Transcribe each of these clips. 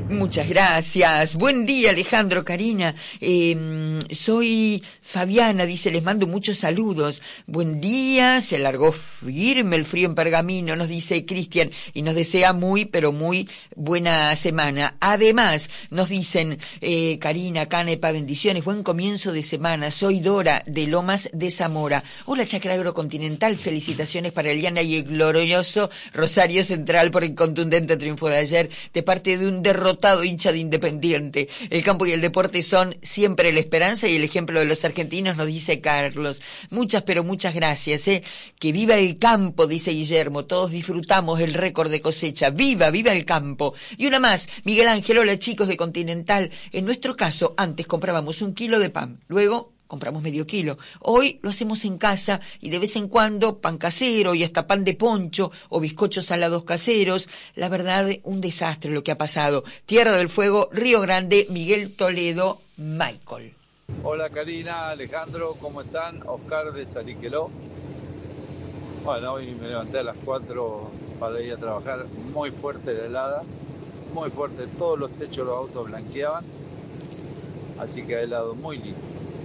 Muchas gracias. Buen día, Alejandro, Karina. Soy Fabiana, dice, les mando muchos saludos. Buen día, se largó firme el frío en Pergamino, nos dice Cristian, y nos desea muy, pero muy buena semana. Además, nos dicen, Karina, Canepa, bendiciones, buen comienzo de semana. Soy Dora, de Lomas de Zamora. Hola, Chacra Agrocontinental, felicitaciones para Eliana y el glorioso Rosario Central por el contundente triunfo de ayer, de parte de un derrotado hincha de Independiente. El campo y el deporte son siempre la esperanza y el ejemplo de los argentinos, nos dice Carlos. Muchas, pero muchas gracias, Que viva el campo, dice Guillermo. Todos disfrutamos el récord de cosecha. ¡Viva, viva el campo! Y una más, Miguel Ángel, hola chicos de Continental. En nuestro caso, antes comprábamos 1 kilo de pan, luego compramos medio kilo. Hoy lo hacemos en casa y de vez en cuando pan casero y hasta pan de poncho o bizcochos salados caseros. La verdad, un desastre lo que ha pasado. Tierra del Fuego, Río Grande, Miguel Toledo, Michael. Hola Karina, Alejandro, ¿cómo están? Oscar de Saliqueló. Bueno, hoy me levanté a las 4 para ir a trabajar. Muy fuerte la helada, muy fuerte. Todos los techos de los autos blanqueaban. Así que ha helado muy lindo.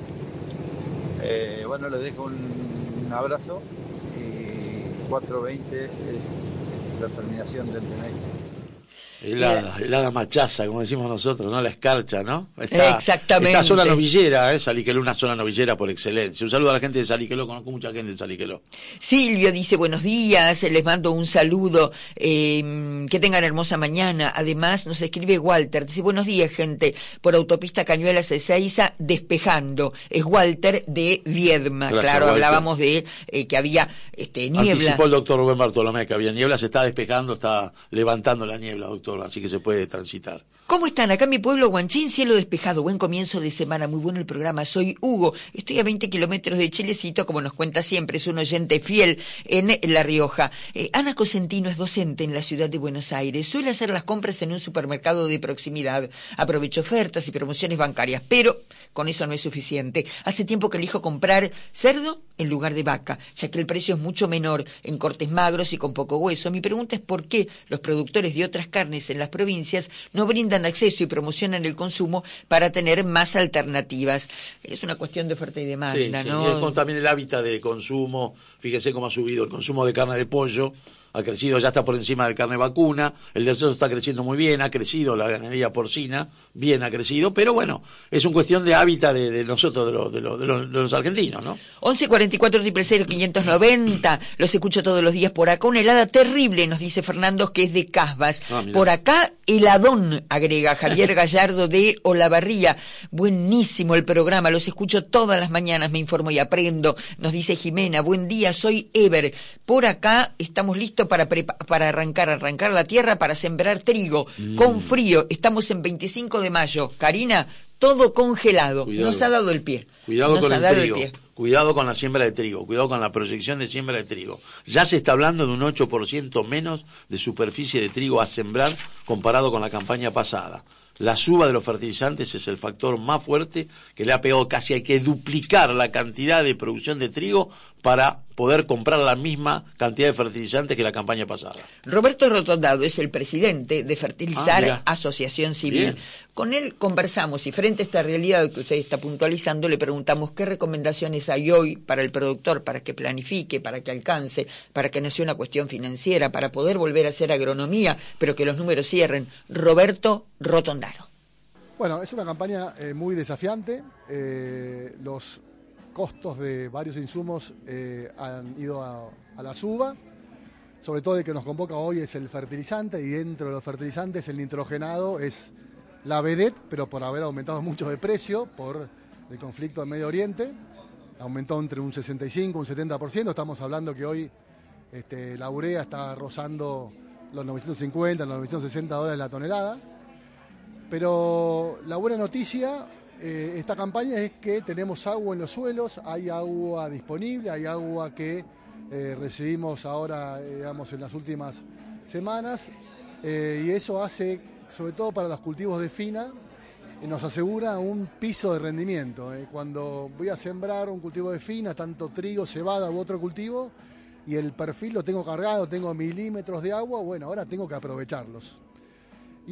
Bueno, les dejo un abrazo y 4:20 es la terminación del DNI. Helada machaza, como decimos nosotros, ¿no? La escarcha, ¿no? Exactamente. Esta zona novillera, Saliqueló, una zona novillera por excelencia. Un saludo a la gente de Saliqueló, conozco mucha gente de Saliqueló. Silvio dice, buenos días, les mando un saludo, que tengan hermosa mañana. Además, nos escribe Walter, dice, buenos días, gente, por autopista Cañuelas Ezeiza, despejando. Es Walter de Viedma. Gracias, claro, Walter. Hablábamos de que había niebla. Anticipó el doctor Rubén Bartolomé que había niebla, se está despejando, está levantando la niebla, doctor, así que se puede transitar. ¿Cómo están? Acá en mi pueblo, Guanchín, cielo despejado. Buen comienzo de semana, muy bueno el programa. Soy Hugo, estoy a 20 kilómetros de Chilecito, como nos cuenta siempre, es un oyente fiel en La Rioja. Ana Cosentino es docente en la ciudad de Buenos Aires. Suele hacer las compras en un supermercado de proximidad. Aprovecha ofertas y promociones bancarias, pero con eso no es suficiente. Hace tiempo que elijo comprar cerdo en lugar de vaca, ya que el precio es mucho menor en cortes magros y con poco hueso. Mi pregunta es por qué los productores de otras carnes en las provincias no brindan acceso y promocionan el consumo para tener más alternativas. Es una cuestión de oferta y demanda, sí, ¿no? Y es también el hábitat de consumo. Fíjese cómo ha subido el consumo de carne de pollo. Ha crecido, ya está por encima de carne vacuna, el de cerdo está creciendo muy bien, ha crecido la ganadería porcina, bien ha crecido, pero bueno, es una cuestión de hábitat de nosotros, de los argentinos, ¿no? 11 44 000 590, los escucho todos los días por acá, una helada terrible, nos dice Fernando, que es de Casbas. Por acá, heladón, agrega Javier Gallardo de Olavarría. Buenísimo el programa, los escucho todas las mañanas, me informo y aprendo, nos dice Jimena. Buen día, soy Ever. Por acá estamos listos para arrancar la tierra para sembrar trigo con frío. Estamos en 25 de mayo. Karina, todo congelado. Cuidado. Nos ha dado el pie. Cuidado con el trigo. Cuidado con la siembra de trigo. Cuidado con la proyección de siembra de trigo. Ya se está hablando de un 8% menos de superficie de trigo a sembrar comparado con la campaña pasada. La suba de los fertilizantes es el factor más fuerte que le ha pegado. Casi hay que duplicar la cantidad de producción de trigo para poder comprar la misma cantidad de fertilizantes que la campaña pasada. Roberto Rotondado es el presidente de Fertilizar Asociación Civil. Bien. Con él conversamos y frente a esta realidad que usted está puntualizando, le preguntamos qué recomendaciones hay hoy para el productor, para que planifique, para que alcance, para que no sea una cuestión financiera, para poder volver a hacer agronomía, pero que los números cierren. Roberto Rotondaro. Bueno, es una campaña muy desafiante. Los costos de varios insumos han ido a la suba. Sobre todo el que nos convoca hoy es el fertilizante, y dentro de los fertilizantes el nitrogenado es la vedette, pero por haber aumentado mucho de precio por el conflicto en Medio Oriente. Aumentó entre un 65 y un 70%. Estamos hablando que hoy la urea está rozando los 950, los 960 dólares la tonelada. Pero la buena noticia, esta campaña, es que tenemos agua en los suelos, hay agua disponible, hay agua que recibimos ahora, digamos, en las últimas semanas, y eso hace, sobre todo para los cultivos de fina, nos asegura un piso de rendimiento. Cuando voy a sembrar un cultivo de fina, tanto trigo, cebada u otro cultivo, y el perfil lo tengo cargado, tengo milímetros de agua, bueno, ahora tengo que aprovecharlos.